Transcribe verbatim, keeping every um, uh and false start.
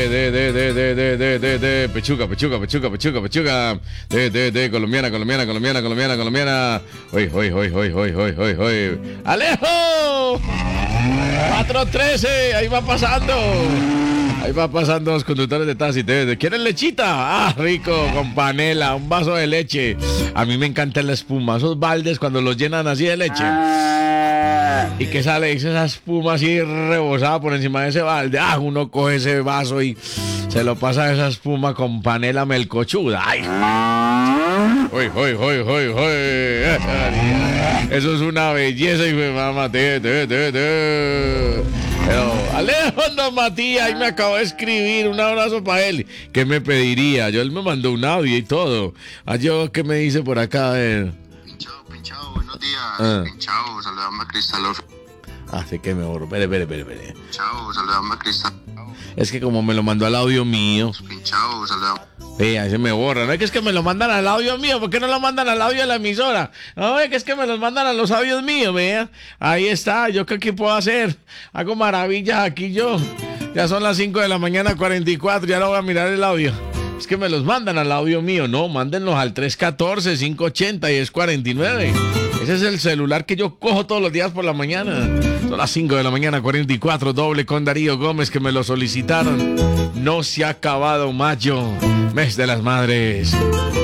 De, de, de, de, de, de, de, de, pechuga, pechuga, pechuga, pechuga, pechuga. De, de, de, colombiana, colombiana, colombiana, colombiana, colombiana. Hoy, hoy, hoy, hoy, hoy, hoy, hoy, hoy. ¡Alejo! cuatro trece, ahí va pasando. Ahí va pasando los conductores de taxi. ¿Quieren lechita? Ah, rico, con panela, un vaso de leche. A mí me encanta la espuma, esos baldes cuando los llenan así de leche. Y que sale esa espuma así rebosada por encima de ese balde. Ah, uno coge ese vaso y se lo pasa a esa espuma con panela melcochuda. Ay. Hoy, hoy, hoy, hoy, hoy. Eso es una belleza y me mamá. Te, te, te, te. Pero Alejo, don Matías, ahí me acabó de escribir. Un abrazo para él. ¿Qué me pediría? Yo él me mandó un audio y todo. Ah, yo, ¿qué me dice por acá? A ver. Pinchado, pinchado, buenos días. Ah. Pinchado, saludame a Cristal. Ah, sí que me borro. Espere, espere, espere, espere. Pinchado, saludame a Cristal. Es que como me lo mandó al audio mío. Pinchado, saludame. Sí, ahí se me borra. No es que es que me lo mandan al audio mío. ¿Por qué no lo mandan al audio de la emisora? No, es que es que me los mandan a los audios míos, vea. Ahí está. ¿Yo qué, qué puedo hacer? Hago maravillas aquí yo. Ya son las cinco de la mañana, cuarenta y cuatro. Ya no voy a mirar el audio. Es que me los mandan al audio mío. No, mándenlos al tres uno cuatro, cinco ocho cero, diez cuarenta y nueve. Ese es el celular que yo cojo todos los días por la mañana. Son las cinco de la mañana, cuarenta y cuatro, doble con Darío Gómez, que me lo solicitaron. No se ha acabado mayo, mes de las madres.